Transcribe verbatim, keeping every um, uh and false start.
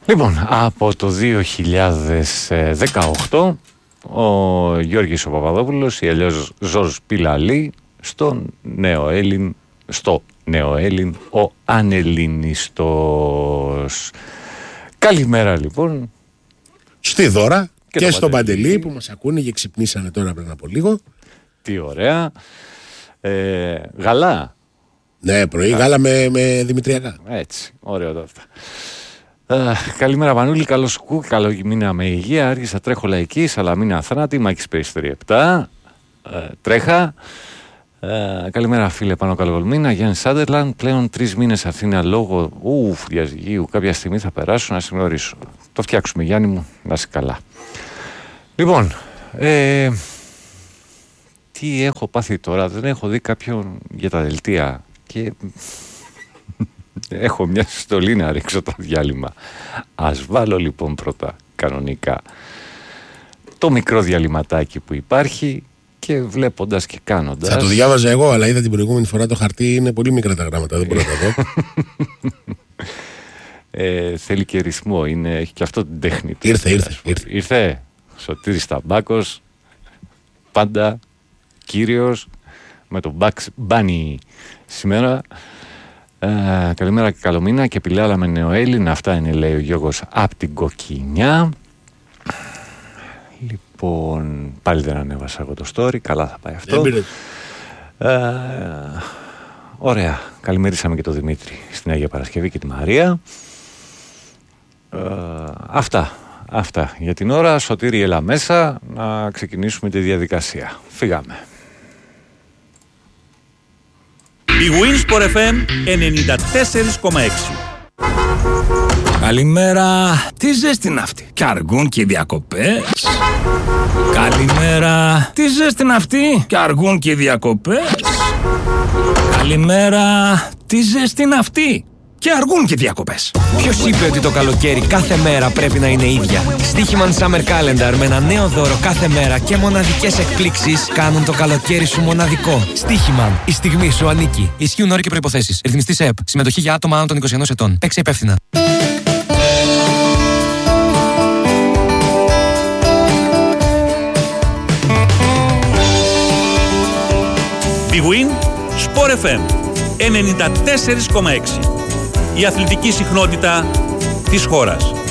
Λοιπόν, από το δύο χιλιάδες δεκαοκτώ ο Γιώργης ο Παπαδόπουλος ή αλλιώς Ζορζ Πιλαλή στο Νέο Έλλην, στο Νέο Έλλην ο Ανελληνιστός. Καλημέρα λοιπόν στη Δώρα και, και στον Παντελή που μας ακούνε και ξυπνήσανε τώρα πριν από λίγο. Τι ωραία. ε, Γαλά. Ναι, πρωί Γα... γάλα με, με δημητριακά. Έτσι, ωραίο το αυτά. Uh, καλημέρα Πανούλη, καλό σκου, καλό μήνα με υγεία. Άρχισα τρέχω λαϊκή, Σαλαμίνα Αθράτη, Μάκης Περιστέρη επτά. Uh, τρέχα. Uh, καλημέρα φίλε Πάνο Καλογολμίνα, Γιάννη Σάντερλαν. Πλέον τρεις μήνες Αθήνα λόγω ουφ, διαζυγίου. Κάποια στιγμή θα περάσω να συγνωρίσω. Το φτιάξουμε Γιάννη μου, να είσαι καλά. Λοιπόν, ε, τι έχω πάθει τώρα, δεν έχω δει κάποιον για τα δελτία και... έχω μια συστολή να ρίξω το διάλειμμα. Ας βάλω λοιπόν πρώτα κανονικά το μικρό διαλυματάκι που υπάρχει και βλέποντας και κάνοντας. Θα το διάβαζα εγώ, αλλά είδα την προηγούμενη φορά το χαρτί είναι πολύ μικρά τα γράμματα, δεν μπορώ να τα δω. ε, θέλει και ρυθμό, είναι, έχει και αυτό την τέχνη. Ήρθε, ήρθε, ήρθε. Ήρθε, Σωτήρης Ταμπάκος, πάντα κύριος, με το Bugs Bunny σήμερα. Uh, καλημέρα και καλό μήνα και πιλάλα με Νεοέλληνα. Αυτά είναι, λέει ο Γιώργος από την Κοκκινιά. Λοιπόν, πάλι δεν ανέβασα εγώ το story. Καλά θα πάει αυτό. uh, Ωραία. Καλημερίσαμε και τον Δημήτρη στην Αγία Παρασκευή και τη Μαρία. uh, Αυτά Αυτά για την ώρα. Σωτήρη, έλα μέσα να ξεκινήσουμε τη διαδικασία. Φύγαμε. Η Winsport εφ εμ ενενήντα τέσσερα κόμμα έξι. Καλημέρα, τι ζέστη είναι αυτή. Κι αργούν και οι διακοπές. Καλημέρα, τι ζέστη είναι αυτή. Κι αργούν και οι διακοπές. Καλημέρα, τι ζέστη είναι αυτή. Και αργούν και διακοπές. Ποιος είπε ότι το καλοκαίρι κάθε μέρα πρέπει να είναι ίδια? Στοίχημαν Summer Calendar με ένα νέο δώρο κάθε μέρα και μοναδικές εκπλήξεις κάνουν το καλοκαίρι σου μοναδικό. Στοίχημαν, η στιγμή σου ανήκει. Ισχύουν όροι και προϋποθέσεις. Ρυθμιστής ΕΕΠ. Συμμετοχή για άτομα άνω των είκοσι ενός ετών. Παίξε υπεύθυνα. Big Win Sport εφ εμ ενενήντα τέσσερα κόμμα έξι. Η αθλητική συχνότητα της χώρας.